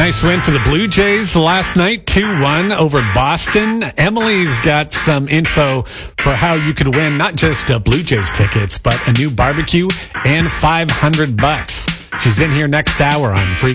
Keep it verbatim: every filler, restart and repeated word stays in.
Nice win for the Blue Jays last night, two one over Boston. Emily's got some info for how you could win not just uh, Blue Jays tickets, but a new barbecue and five hundred bucks. She's in here next hour on Free